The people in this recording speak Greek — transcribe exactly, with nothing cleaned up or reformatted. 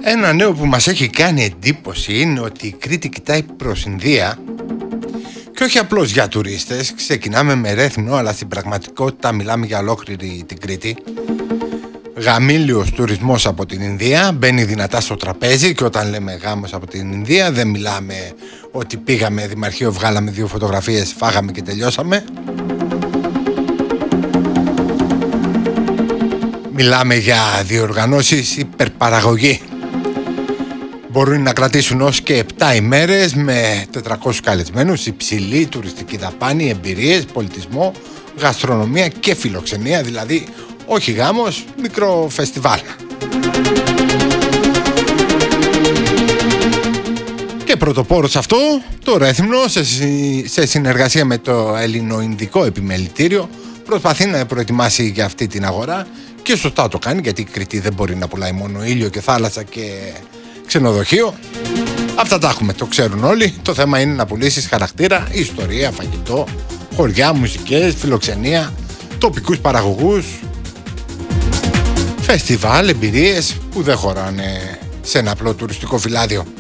Ένα νέο που μας έχει κάνει εντύπωση είναι ότι η Κρήτη κοιτάει προς Ινδία και όχι απλώς για τουρίστες. Ξεκινάμε με Ρέθυμνο, αλλά στην πραγματικότητα μιλάμε για ολόκληρη την Κρήτη. Γαμήλιος τουρισμός από την Ινδία, μπαίνει δυνατά στο τραπέζι, και όταν λέμε γάμος από την Ινδία δεν μιλάμε ότι πήγαμε δημαρχείο, βγάλαμε δύο φωτογραφίες, φάγαμε και τελειώσαμε. Μιλάμε για διοργανώσεις υπερπαραγωγή. Μπορούν να κρατήσουν ως και επτά ημέρες με τετρακόσιους καλεσμένους, υψηλή τουριστική δαπάνη, εμπειρίες, πολιτισμό, γαστρονομία και φιλοξενία, δηλαδή όχι γάμος, μικρό φεστιβάλ. Και πρωτοπόρος αυτό, το Ρέθυμνο, σε, σε συνεργασία με το Ελληνοϊνδικό Επιμελητήριο, προσπαθεί να προετοιμάσει για αυτή την αγορά και σωστά το κάνει, γιατί η Κρήτη δεν μπορεί να πουλάει μόνο ήλιο και θάλασσα και ξενοδοχείο. Αυτά τα έχουμε, το ξέρουν όλοι. Το θέμα είναι να πουλήσεις χαρακτήρα, ιστορία, φαγητό, χωριά, μουσικές, φιλοξενία, τοπικούς παραγωγούς, φεστιβάλ, εμπειρίες που δεν χωράνε σε ένα απλό τουριστικό φυλάδιο.